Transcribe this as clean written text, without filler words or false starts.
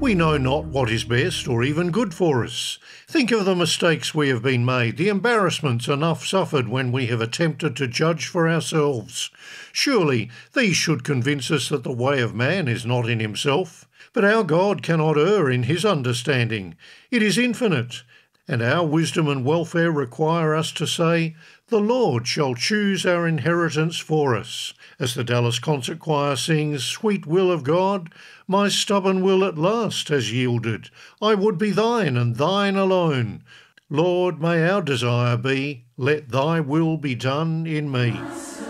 We know not what is best or even good for us. Think of the mistakes we have been made, the embarrassments enough suffered when we have attempted to judge for ourselves. Surely these should convince us that the way of man is not in himself. But our God cannot err in his understanding. It is infinite, and our wisdom and welfare require us to say, "The Lord shall choose our inheritance for us." As the Dallas Concert Choir sings, "Sweet will of God, my stubborn will at last has yielded. I would be thine and thine alone. Lord, may our desire be, let thy will be done in me."